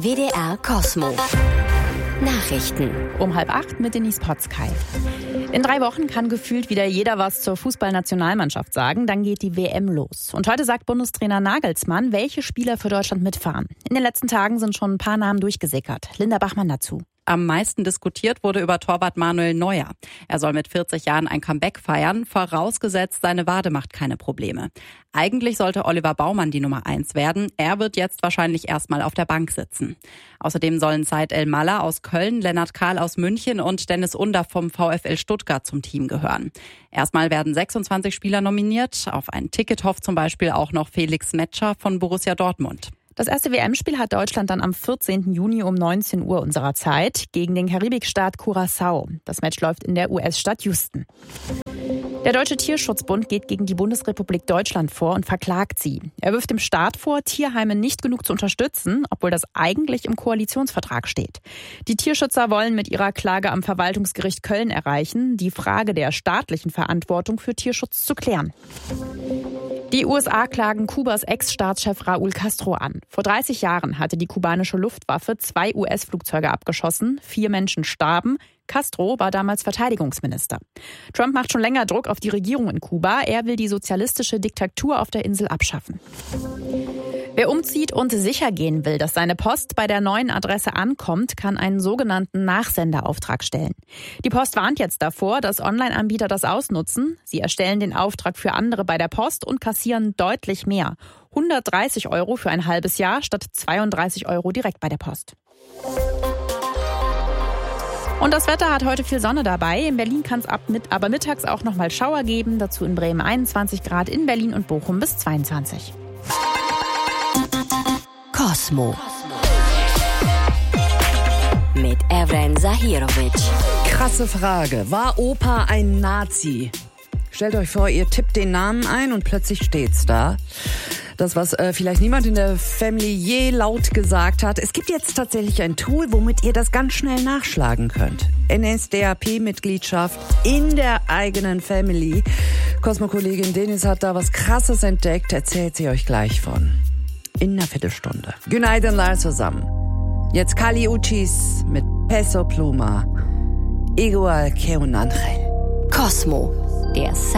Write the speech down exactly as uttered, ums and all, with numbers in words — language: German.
W D R Kosmo. Nachrichten. Um halb acht mit Denise Potzkei. In drei Wochen kann gefühlt wieder jeder was zur Fußballnationalmannschaft sagen. Dann geht die W M los. Und heute sagt Bundestrainer Nagelsmann, welche Spieler für Deutschland mitfahren. In den letzten Tagen sind schon ein paar Namen durchgesickert. Linda Bachmann dazu. Am meisten diskutiert wurde über Torwart Manuel Neuer. Er soll mit vierzig Jahren ein Comeback feiern, vorausgesetzt seine Wade macht keine Probleme. Eigentlich sollte Oliver Baumann die Nummer eins werden. Er wird jetzt wahrscheinlich erstmal auf der Bank sitzen. Außerdem sollen Said El-Mallah aus Köln, Lennart Kahl aus München und Dennis Undaff vom VfL Stuttgart zum Team gehören. Erstmal werden sechsundzwanzig Spieler nominiert. Auf ein Ticket hofft zum Beispiel auch noch Felix Metscher von Borussia Dortmund. Das erste W M-Spiel hat Deutschland dann am vierzehnten Juni um neunzehn Uhr unserer Zeit gegen den Karibikstaat Curaçao. Das Match läuft in der U S-Stadt Houston. Der Deutsche Tierschutzbund geht gegen die Bundesrepublik Deutschland vor und verklagt sie. Er wirft dem Staat vor, Tierheime nicht genug zu unterstützen, obwohl das eigentlich im Koalitionsvertrag steht. Die Tierschützer wollen mit ihrer Klage am Verwaltungsgericht Köln erreichen, die Frage der staatlichen Verantwortung für Tierschutz zu klären. Die U S A klagen Kubas Ex-Staatschef Raúl Castro an. Vor dreißig Jahren hatte die kubanische Luftwaffe zwei U S-Flugzeuge abgeschossen. Vier Menschen starben. Castro war damals Verteidigungsminister. Trump macht schon länger Druck auf die Regierung in Kuba. Er will die sozialistische Diktatur auf der Insel abschaffen. Wer umzieht und sicher gehen will, dass seine Post bei der neuen Adresse ankommt, kann einen sogenannten Nachsenderauftrag stellen. Die Post warnt jetzt davor, dass Online-Anbieter das ausnutzen. Sie erstellen den Auftrag für andere bei der Post und kassieren deutlich mehr. hundertdreißig Euro für ein halbes Jahr statt zweiunddreißig Euro direkt bei der Post. Und das Wetter hat heute viel Sonne dabei. In Berlin kann es ab mit, aber mittags auch noch mal Schauer geben. Dazu in Bremen einundzwanzig Grad, in Berlin und Bochum bis zweiundzwanzig. Kosmo. Mit Evren Zahirovic. Krasse Frage. War Opa ein Nazi? Stellt euch vor, ihr tippt den Namen ein und plötzlich steht's da. Das, was äh, vielleicht niemand in der Family je laut gesagt hat. Es gibt jetzt tatsächlich ein Tool, womit ihr das ganz schnell nachschlagen könnt. N S D A P-Mitgliedschaft in der eigenen Family. Cosmo-Kollegin Denise hat da was Krasses entdeckt. Erzählt sie euch gleich von. In einer Viertelstunde. Günaydın zusammen. Jetzt Kali Uchis mit Peso Pluma. Igual que un ángel. Kosmo. Der